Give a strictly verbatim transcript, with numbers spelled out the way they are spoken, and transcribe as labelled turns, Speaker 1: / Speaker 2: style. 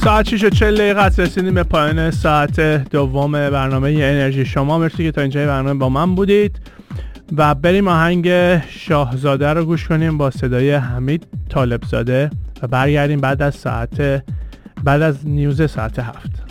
Speaker 1: ساعت شش و چهل دقیقه است. رسیدیم به پایان ساعت دوم برنامه انرژی شما. مرسی که تا اینجای برنامه با من بودید و بریم آهنگ شاهزاده رو گوش کنیم با صدای حمید طالبزاده و برگردیم بعد از ساعت بعد از نیوز ساعت هفت.